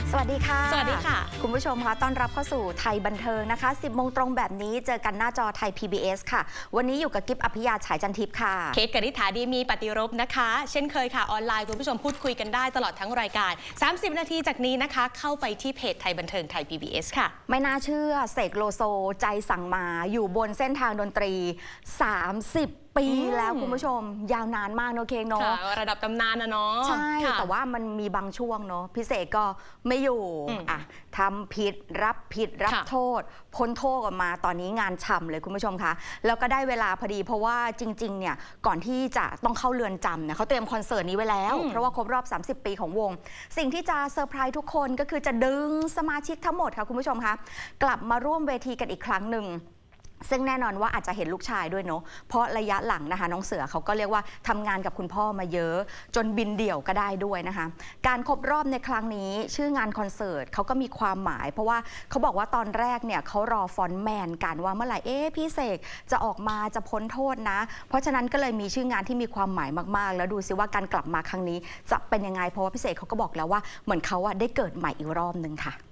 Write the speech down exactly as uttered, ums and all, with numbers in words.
สวัสดีค่ะสวัสดีค่ะคุณผู้ชมคะต้อนรับเข้าสู่ไทยบันเทิงนะคะสิบโมงตรงแบบนี้เจอกันหน้าจอไทย พี บี เอส ค่ะวันนี้อยู่กับกิ๊บอภิยาฉายจันทิพย์ค่ะเคสกนิษฐาดีมีปฏิรบนะคะเช่นเคยค่ะออนไลน์คุณผู้ชมพูดคุยกันได้ตลอดทั้งรายการสามสิบนาทีจากนี้นะคะเข้าไปที่เพจไทยบันเทิงไทย พี บี เอส ค่ะไม่น่าเชื่อเสกโลโซใจสั่งมาอยู่บนเส้นทางดนตรีสามสิบปีแล้วคุณผู้ชมยาวนานมากเนาะเคงเนาะระดับตำนานนะเนาะใช่แต่ว่ามันมีบางช่วงเนาะพิเศษก็ไม่อยู่อ่ะทำผิดรับผิดรับโทษพ้นโทษออกมาตอนนี้งานฉ่ำเลยคุณผู้ชมคะแล้วก็ได้เวลาพอดีเพราะว่าจริงๆเนี่ยก่อนที่จะต้องเข้าเรือนจำเนี่ยเขาเตรียมคอนเสิร์ตนี้ไว้แล้วเพราะว่าครบรอบสามสิบปีของวงสิ่งที่จะเซอร์ไพรส์ทุกคนก็คือจะดึงสมาชิกทั้งหมดค่ะคุณผู้ชมคะกลับมาร่วมเวทีกันอีกครั้งหนึ่งซึ่งแน่นอนว่าอาจจะเห็นลูกชายด้วยเนาะเพราะระยะหลังนะคะน้องเสือเขาก็เรียกว่าทำงานกับคุณพ่อมาเยอะจนบินเดี่ยวก็ได้ด้วยนะคะการครบรอบในครั้งนี้ชื่องานคอนเสิร์ตเขาก็มีความหมายเพราะว่าเขาบอกว่าตอนแรกเนี่ยเขารอฟอนต์แมนกันว่าเมื่อไหร่เอ๊ะพี่เสกจะออกมาจะพ้นโทษนะเพราะฉะนั้นก็เลยมีชื่องานที่มีความหมายมากๆแล้วดูซิว่าการกลับมาครั้งนี้จะเป็นยังไงเพราะว่าพี่เสกเขาก็บอกแล้วว่าเหมือนเขาอะได้เกิดใหม่อีกรอบนึงค่ะ